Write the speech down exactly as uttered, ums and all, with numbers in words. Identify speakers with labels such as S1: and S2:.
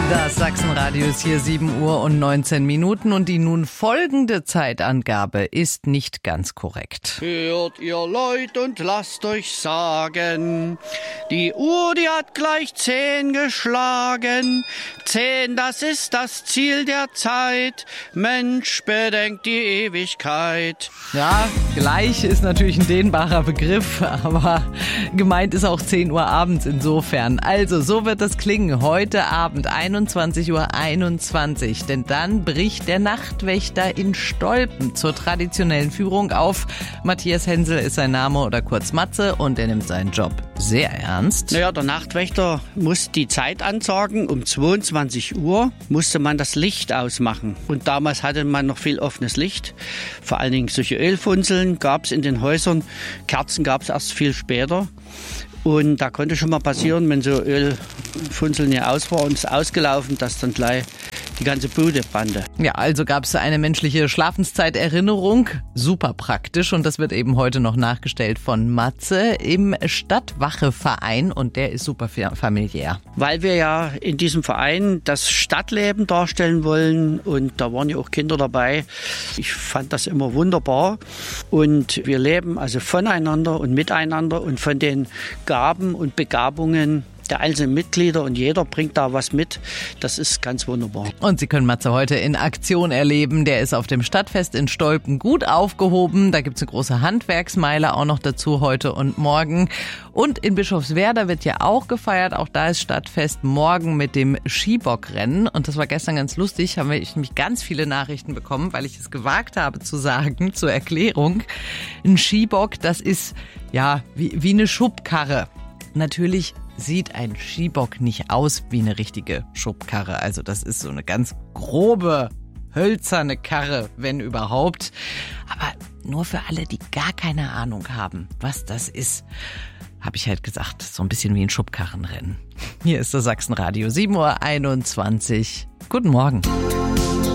S1: Das Sachsenradio ist hier sieben Uhr und neunzehn Minuten und die nun folgende Zeitangabe ist nicht ganz korrekt.
S2: Hört ihr Leute und lasst euch sagen, die Uhr, die hat gleich zehn geschlagen. Zehn, das ist das Ziel der Zeit. Mensch, bedenkt die Ewigkeit.
S1: Ja, gleich ist natürlich ein dehnbarer Begriff, aber gemeint ist auch zehn Uhr abends insofern. Also, so wird das klingen heute Abend, einundzwanzig Uhr einundzwanzig, denn dann bricht der Nachtwächter in Stolpen zur traditionellen Führung auf. Matthias Hensel ist sein Name oder kurz Matze und er nimmt seinen Job sehr ernst.
S2: Naja, der Nachtwächter muss die Zeit ansagen. Um zweiundzwanzig Uhr musste man das Licht ausmachen. Und damals hatte man noch viel offenes Licht. Vor allen Dingen solche Ölfunzeln gab es in den Häusern. Kerzen gab es erst viel später. Und da konnte schon mal passieren, wenn so Ölfunzeln hier aus war und es ausgelaufen, dass dann gleich die ganze Bude brannte.
S1: Ja, also gab es eine menschliche Schlafenszeiterinnerung. Super praktisch und das wird eben heute noch nachgestellt von Matze im Stadtwache-Verein und der ist super familiär.
S2: Weil wir ja in diesem Verein das Stadtleben darstellen wollen und da waren ja auch Kinder dabei. Ich fand das immer wunderbar und wir leben also voneinander und miteinander und von den Gaben und Begabungen der einzelnen Mitglieder und jeder bringt da was mit. Das ist ganz wunderbar.
S1: Und Sie können Matze heute in Aktion erleben. Der ist auf dem Stadtfest in Stolpen gut aufgehoben. Da gibt's eine große Handwerksmeile auch noch dazu heute und morgen. Und in Bischofswerda wird ja auch gefeiert. Auch da ist Stadtfest morgen mit dem Skibockrennen. Und das war gestern ganz lustig. Haben wir nämlich ganz viele Nachrichten bekommen, weil ich es gewagt habe zu sagen, zur Erklärung. Ein Skibock, das ist ja wie, wie eine Schubkarre. Natürlich sieht ein Skibock nicht aus wie eine richtige Schubkarre. Also das ist so eine ganz grobe, hölzerne Karre, wenn überhaupt. Aber nur für alle, die gar keine Ahnung haben, was das ist, habe ich halt gesagt, so ein bisschen wie ein Schubkarrenrennen. Hier ist das Sachsenradio, sieben Uhr einundzwanzig. Guten Morgen.